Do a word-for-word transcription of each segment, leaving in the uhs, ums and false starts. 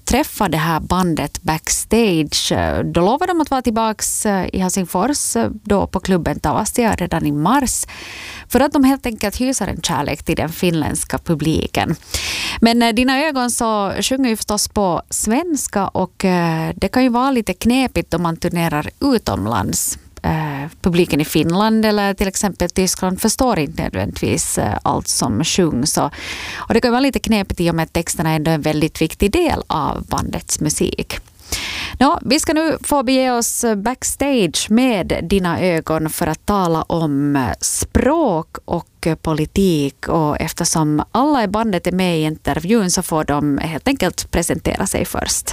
träffa det här bandet backstage. Då lovade de att vara tillbaks i Helsingfors då på klubben Tavastia redan i mars för att de helt enkelt hyser en kärlek till den finländska publiken. Men Dina ögon så sjunger ju förstås på svenska och det kan ju vara lite knepigt om man turnerar utomlands. Eh, publiken i Finland eller till exempel Tyskland förstår inte nödvändigtvis eh, allt som sjungs. Och, och det kan vara lite knepigt i och med att texterna är ändå en väldigt viktig del av bandets musik. Nå, vi ska nu få bege oss backstage med Dina ögon för att tala om språk och politik, och eftersom alla i bandet är med i intervjun så får de helt enkelt presentera sig först.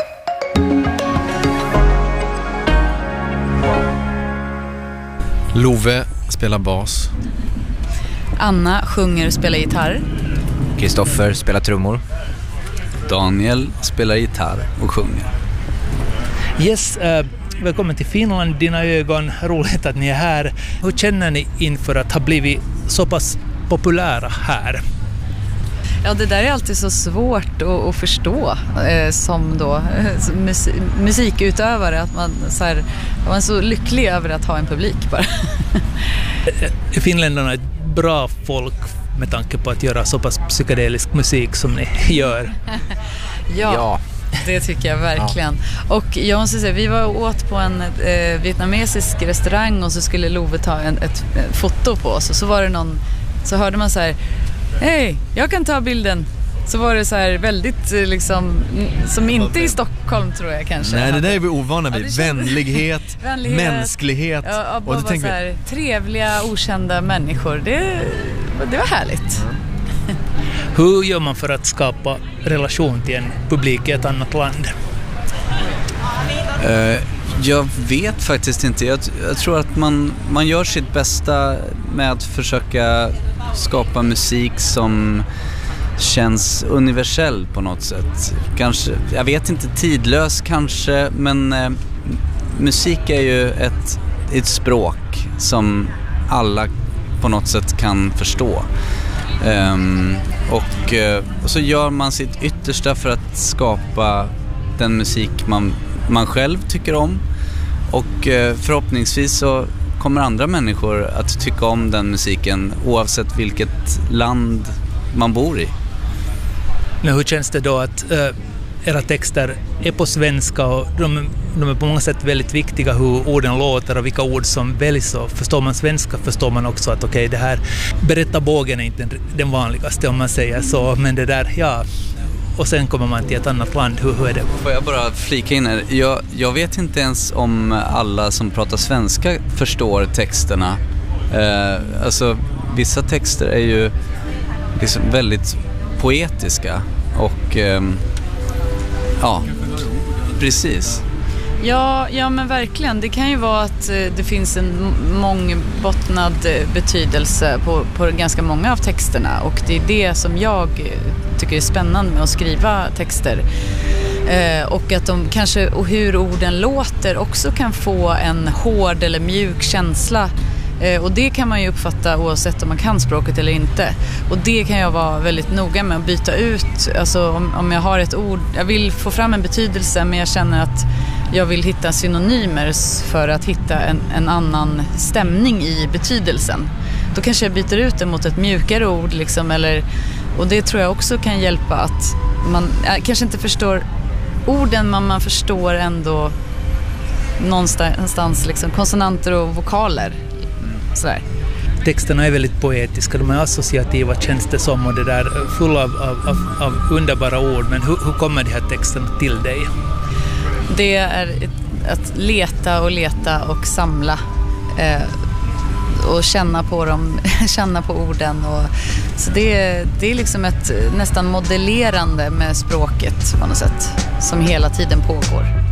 Love spelar bas. Anna sjunger och spelar gitarr. Kristoffer spelar trummor. Daniel spelar gitarr och sjunger. Yes, uh, välkommen till Finland, Dina ögon. Roligt att ni är här. Hur känner ni inför att ha blivit så pass populära här? Ja, det där är alltid så svårt att, att förstå eh, som då eh, musik, musikutövare, att man, så här, man är så lycklig över att ha en publik bara. Finländarna är ett bra folk med tanke på att göra så pass psykedelisk musik som ni gör. ja. ja. Det tycker jag verkligen. Ja. Och jag måste säga, vi var åt på en eh, vietnamesisk restaurang och så skulle Love ta en, ett, ett foto på oss, och så var det någon, så hörde man så här: hej, jag kan ta bilden. Så var det så här väldigt liksom, som inte i Stockholm tror jag kanske. Nej, det där är vi ovana vid. Ja, Vänlighet, Vänlighet, mänsklighet. Ja, och det bara så här, trevliga, okända människor. Det, det var härligt. Mm. Hur gör man för att skapa relation till en publik i ett annat land? Uh, jag vet faktiskt inte. Jag, jag tror att man, man gör sitt bästa med att försöka skapa musik som känns universell på något sätt. Kanske, jag vet inte, tidlös kanske, men uh, musik är ju ett, ett språk som alla på något sätt kan förstå. Um, och, uh, och så gör man sitt yttersta för att skapa den musik man, man själv tycker om, och uh, förhoppningsvis så kommer andra människor att tycka om den musiken oavsett vilket land man bor i. Men hur känns det då att uh, era texter är på svenska och de, de är på många sätt väldigt viktiga, hur orden låter och vilka ord som väljs, och förstår man svenska förstår man också att okej, okay, det här berättarbågen är inte den vanligaste om man säger så, men det där, ja, och sen kommer man till ett annat land, hur, hur är det? Får jag bara flika in här? Jag, jag vet inte ens om alla som pratar svenska förstår texterna. Eh, alltså vissa texter är ju liksom väldigt poetiska och eh, ja, precis. Ja, ja, men verkligen. Det kan ju vara att eh, det finns en mångbottnad eh, betydelse på, på ganska många av texterna, och det är det som jag eh, tycker är spännande med att skriva texter. Eh, och att de kanske, och hur orden låter också kan få en hård eller mjuk känsla. Eh, och det kan man ju uppfatta oavsett om man kan språket eller inte. Och det kan jag vara väldigt noga med att byta ut. Alltså om, om jag har ett ord, jag vill få fram en betydelse, men jag känner att jag vill hitta synonymer för att hitta en, en annan stämning i betydelsen. Då kanske jag byter ut det mot ett mjukare ord liksom, eller, och det tror jag också kan hjälpa att man äh, kanske inte förstår orden, men man förstår ändå någonstans liksom, konsonanter och vokaler. Sådär. Texterna är väldigt poetiska, de är associativa, känns det som, och det där fulla av, av, av, av underbara ord. Men hur, hur kommer de här texterna till dig? Det är ett, att leta och leta och samla eh, och känna på dem, känna på orden. Och, så det är, det är liksom ett nästan modellerande med språket på något sätt som hela tiden pågår.